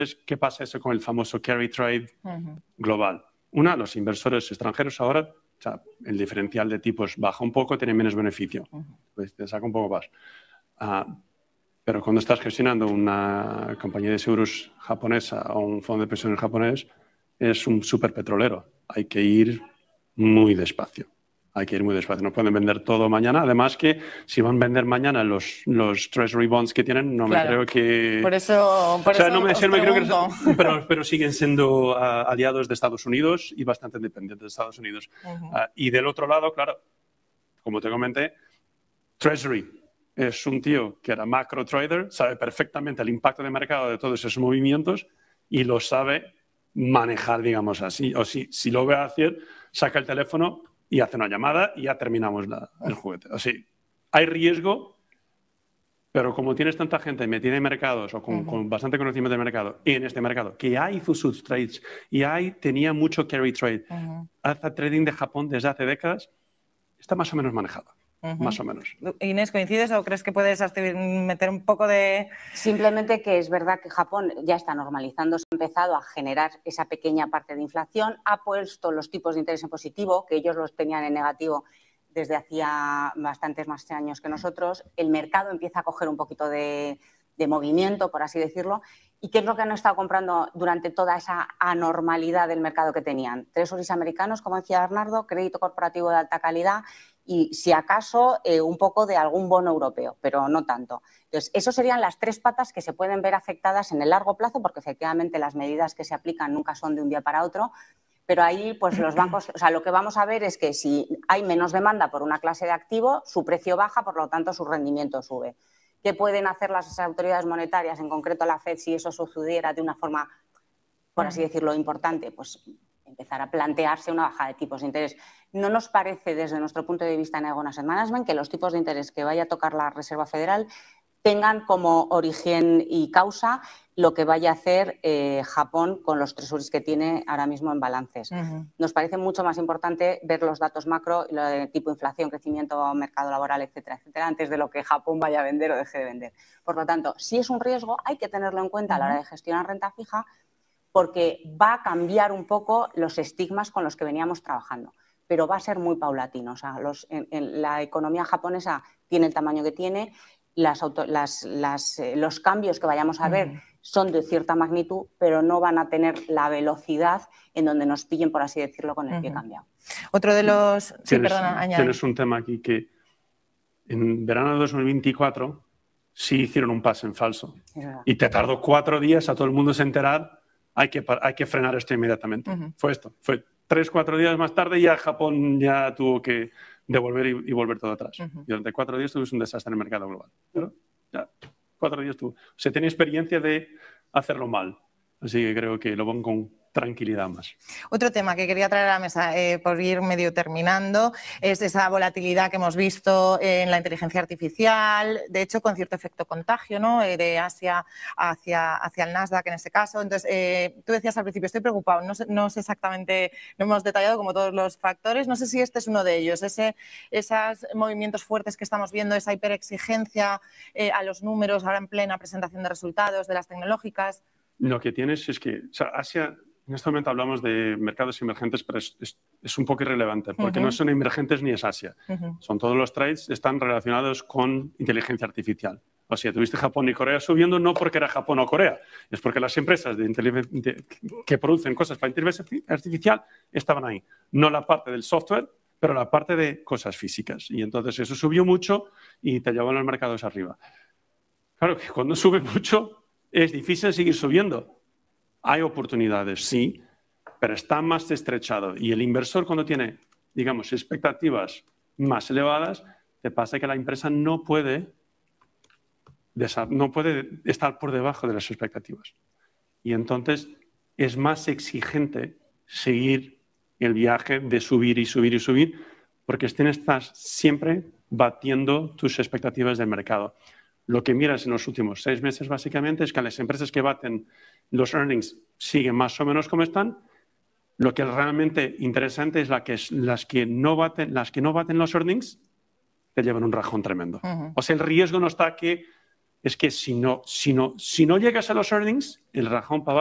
¿qué pasa eso con el famoso carry trade global? Una, los inversores extranjeros ahora, o sea, el diferencial de tipos baja un poco, tienen menos beneficio. Pues te saca un poco más. Pero cuando estás gestionando una compañía de seguros japonesa o un fondo de pensiones japonés, es un superpetrolero. Hay que ir muy despacio. Hay que ir muy despacio. No pueden vender todo mañana. Además que si van a vender mañana los Treasury Bonds que tienen, no me creo que... Por eso no me creo que... pero siguen siendo aliados de Estados Unidos y bastante dependientes de Estados Unidos. Y del otro lado, claro, como te comenté, Treasury es un tío que era macro trader, sabe perfectamente el impacto de mercado de todos esos movimientos y lo sabe manejar, digamos así. O si lo ve hacer, saca el teléfono y hace una llamada y ya terminamos el juguete. O sea, hay riesgo, pero como tienes tanta gente metida en mercados o con bastante conocimiento del mercado, y en este mercado, que ya hizo sus trades y tenía mucho carry trade, hace trading de Japón desde hace décadas, está más o menos manejado. Más o menos. Inés, ¿coincides o crees que puedes meter un poco de...? Simplemente que es verdad que Japón ya está normalizándose, ha empezado a generar esa pequeña parte de inflación, ha puesto los tipos de interés en positivo, que ellos los tenían en negativo desde hacía bastantes más años que nosotros. El mercado empieza a coger un poquito de movimiento, por así decirlo. ¿Y qué es lo que han estado comprando durante toda esa anormalidad del mercado que tenían? Treasuries americanos, como decía Bernardo, crédito corporativo de alta calidad y, si acaso, un poco de algún bono europeo, pero no tanto. Entonces, eso serían las tres patas que se pueden ver afectadas en el largo plazo, porque efectivamente las medidas que se aplican nunca son de un día para otro. Pero ahí, pues los bancos, o sea, lo que vamos a ver es que si hay menos demanda por una clase de activo, su precio baja, por lo tanto, su rendimiento sube. ¿Qué pueden hacer las autoridades monetarias, en concreto la FED, si eso sucediera de una forma, por así decirlo, importante? Pues empezar a plantearse una bajada de tipos de interés. No nos parece, desde nuestro punto de vista en Aegon Asset Management, que los tipos de interés que vaya a tocar la Reserva Federal tengan como origen y causa lo que vaya a hacer Japón con los treasuries que tiene ahora mismo en balances. Nos parece mucho más importante ver los datos macro, lo de tipo inflación, crecimiento, mercado laboral, etcétera, etcétera, antes de lo que Japón vaya a vender o deje de vender. Por lo tanto, si es un riesgo, hay que tenerlo en cuenta a la hora de gestionar renta fija, porque va a cambiar un poco los estigmas con los que veníamos trabajando, pero va a ser muy paulatino. O sea, la economía japonesa tiene el tamaño que tiene, los cambios que vayamos a ver son de cierta magnitud, pero no van a tener la velocidad en donde nos pillen, por así decirlo, con el pie cambiado. Otro de los... Sí, perdona, añade. Tienes un tema aquí que en verano de 2024 sí hicieron un pase en falso y te tardó 4 días a todo el mundo se enterar, hay que frenar esto inmediatamente. Fue esto, fue 3-4 días más tarde y ya Japón ya tuvo que devolver y volver todo atrás. Y durante 4 días tuvimos un desastre en el mercado global. Pero ya 4 días tuvo. O sea, tenía experiencia de hacerlo mal. Así que creo que lo pongo con tranquilidad más. Otro tema que quería traer a la mesa, por ir medio terminando, es esa volatilidad que hemos visto en la inteligencia artificial, de hecho con cierto efecto contagio, ¿no? De Asia hacia el Nasdaq en este caso. Entonces, tú decías al principio, estoy preocupado, no sé exactamente, no hemos detallado como todos los factores, no sé si este es uno de ellos, esos movimientos fuertes que estamos viendo, esa hiperexigencia a los números ahora en plena presentación de resultados de las tecnológicas. Lo que tienes es que, o sea, Asia, en este momento hablamos de mercados emergentes, pero es un poco irrelevante, porque no son emergentes ni es Asia. Son todos los trades, están relacionados con inteligencia artificial. O sea, tuviste Japón y Corea subiendo no porque era Japón o Corea, es porque las empresas que producen cosas para inteligencia artificial estaban ahí. No la parte del software, pero la parte de cosas físicas. Y entonces eso subió mucho y te llevó a los mercados arriba. Claro que cuando sube mucho es difícil seguir subiendo. Hay oportunidades, sí, pero está más estrechado. Y el inversor, cuando tiene, digamos, expectativas más elevadas, te pasa que la empresa no puede estar por debajo de las expectativas. Y entonces es más exigente seguir el viaje de subir y subir y subir, porque estás siempre batiendo tus expectativas del mercado. Lo que miras en los últimos 6 meses básicamente es que las empresas que baten los earnings siguen más o menos como están. Lo que es realmente interesante es las que no baten los earnings te llevan un rajón tremendo. O sea, el riesgo no está que es que si no llegas a los earnings, el rajón para